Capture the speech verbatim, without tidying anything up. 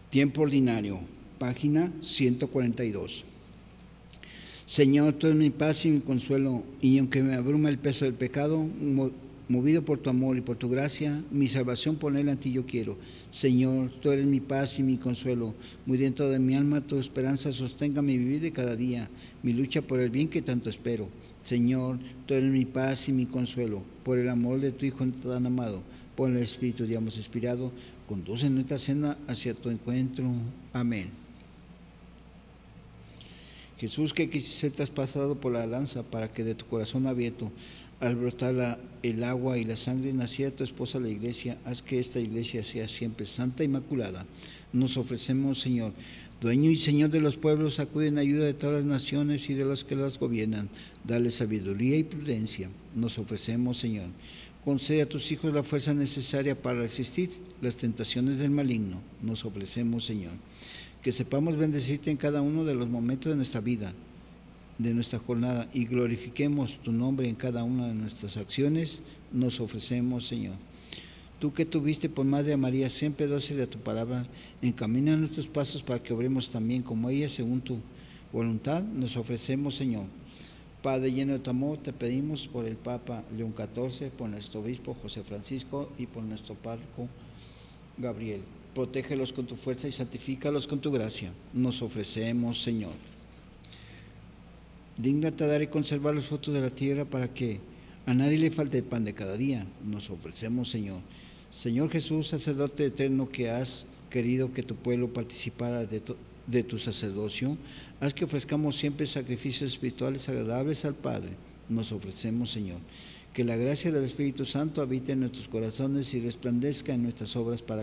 Tiempo ordinario, página ciento cuarenta y dos. Señor, tú eres mi paz y mi consuelo, y aunque me abruma el peso del pecado, movido por tu amor y por tu gracia, mi salvación ponerla en ti yo quiero. Señor, tú eres mi paz y mi consuelo, muy dentro de mi alma tu esperanza sostenga mi vivir de cada día, mi lucha por el bien que tanto espero. Señor, tú eres mi paz y mi consuelo, por el amor de tu Hijo tan amado, por el Espíritu, digamos, inspirado, conduce nuestra cena hacia tu encuentro. Amén. Jesús, que quisiste ser traspasado por la lanza para que de tu corazón abierto, al brotar la, el agua y la sangre, naciera tu esposa la iglesia, haz que esta iglesia sea siempre santa e inmaculada. Nos ofrecemos, Señor, dueño y Señor de los pueblos, acude en ayuda de todas las naciones y de los que las gobiernan. Dale sabiduría y prudencia. Nos ofrecemos, Señor. Concede a tus hijos la fuerza necesaria para resistir las tentaciones del maligno. Nos ofrecemos, Señor. Que sepamos bendecirte en cada uno de los momentos de nuestra vida, de nuestra jornada, y glorifiquemos tu nombre en cada una de nuestras acciones. Nos ofrecemos, Señor. Tú que tuviste por Madre a María, siempre dócil de tu palabra, encamina nuestros pasos para que obremos también como ella, según tu voluntad. Nos ofrecemos, Señor. Padre lleno de tu amor, te pedimos por el Papa León catorce, por nuestro obispo José Francisco y por nuestro párroco Gabriel. Protégelos con tu fuerza y santifícalos con tu gracia. Nos ofrecemos, Señor. Dígnate a dar y conservar los frutos de la tierra para que a nadie le falte el pan de cada día. Nos ofrecemos, Señor. Señor Jesús, sacerdote eterno, que has querido que tu pueblo participara de tu, de tu sacerdocio, haz que ofrezcamos siempre sacrificios espirituales agradables al Padre. Nos ofrecemos, Señor. Que la gracia del Espíritu Santo habite en nuestros corazones y resplandezca en nuestras obras para